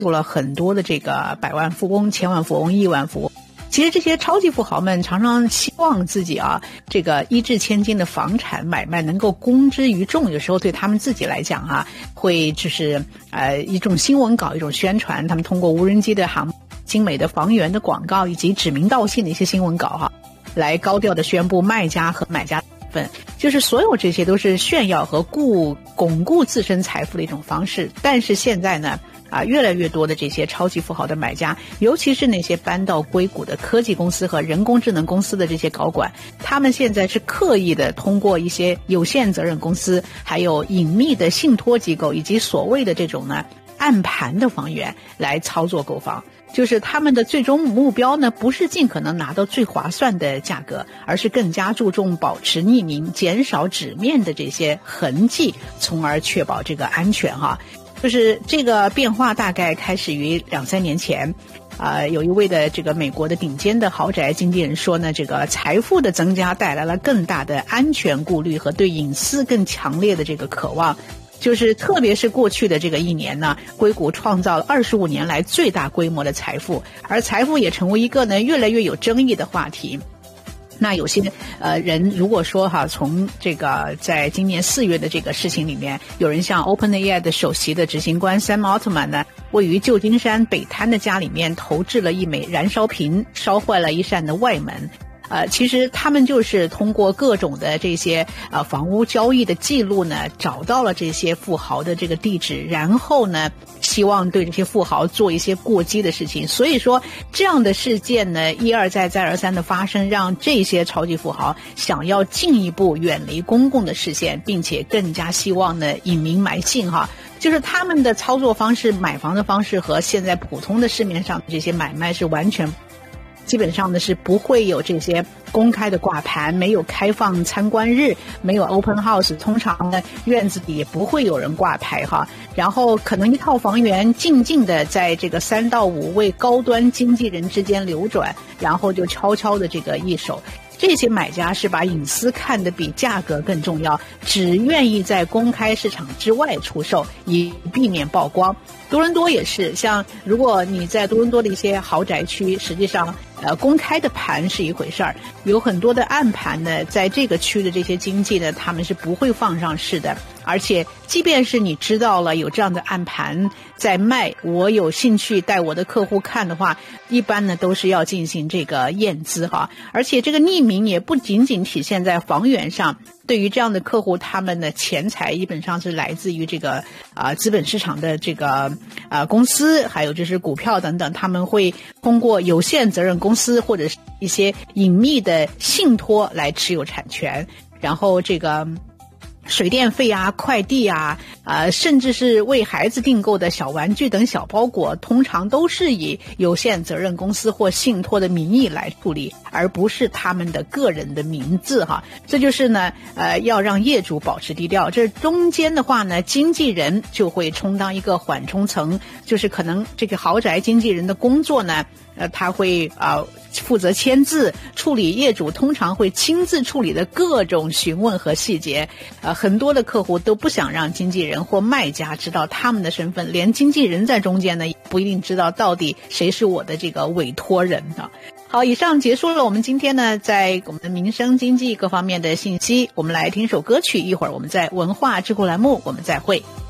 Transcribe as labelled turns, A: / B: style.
A: 助了很多的这个百万富翁、千万富翁、亿万富翁。其实这些超级富豪们常常希望自己这个一掷千金的房产买卖能够公之于众，有时候对他们自己来讲会就是一种新闻稿，一种宣传。他们通过无人机的精美的房源的广告以及指名道姓的一些新闻稿来高调的宣布卖家和买家的身份，就是所有这些都是炫耀和巩固自身财富的一种方式。但是现在呢越来越多的这些超级富豪的买家，尤其是那些搬到硅谷的科技公司和人工智能公司的这些高管，他们现在是刻意的通过一些有限责任公司，还有隐秘的信托机构，以及所谓的这种暗盘的房源来操作购房。就是他们的最终目标呢，不是尽可能拿到最划算的价格，而是更加注重保持匿名，减少纸面的这些痕迹，从而确保这个安全就是这个变化大概开始于2-3年前，有一位的这个美国的顶尖的豪宅经纪人说呢，这个财富的增加带来了更大的安全顾虑和对隐私更强烈的这个渴望。就是特别是过去的这个1年呢，硅谷创造了25年来最大规模的财富，而财富也成为一个呢越来越有争议的话题。那有些人如果说从这个在今年4月的这个事情里面，有人向 OpenAI 的首席的执行官 Sam Altman 呢，位于旧金山北滩的家里面投掷了一枚燃烧瓶，烧坏了一扇的外门。其实他们就是通过各种的这些房屋交易的记录呢，找到了这些富豪的这个地址，然后呢希望对这些富豪做一些过激的事情。所以说这样的事件呢一而再再而三的发生，让这些超级富豪想要进一步远离公共的视线，并且更加希望呢隐名埋姓就是他们的操作方式，买房的方式和现在普通的市面上的这些买卖是完全基本上呢是不会有这些公开的挂盘，没有开放参观日，没有 open house， 通常呢院子里也不会有人挂牌然后可能一套房源静静的在这个3到5位高端经纪人之间流转，然后就悄悄的这个一手。这些买家是把隐私看得比价格更重要，只愿意在公开市场之外出售，以避免曝光。多伦多也是，像如果你在多伦多的一些豪宅区，实际上公开的盘是一回事儿，有很多的暗盘呢，在这个区的这些经纪呢，他们是不会放上市的。而且即便是你知道了有这样的暗盘在卖，我有兴趣带我的客户看的话，一般呢都是要进行这个验资而且这个匿名也不仅仅体现在房源上，对于这样的客户，他们的钱财基本上是来自于这个资本市场的这个公司，还有就是股票等等，他们会通过有限责任公司或者是一些隐秘的信托来持有产权，然后这个水电费快递甚至是为孩子订购的小玩具等小包裹，通常都是以有限责任公司或信托的名义来处理，而不是他们的个人的名字这就是呢要让业主保持低调。这中间的话呢，经纪人就会充当一个缓冲层，就是可能这个豪宅经纪人的工作呢他会负责签字，处理业主通常会亲自处理的各种询问和细节。很多的客户都不想让经纪人或卖家知道他们的身份，连经纪人在中间呢也不一定知道到底谁是我的这个委托人好，以上结束了我们今天呢在我们的民生经济各方面的信息。我们来听首歌曲，一会儿我们在文化智库栏目我们再会。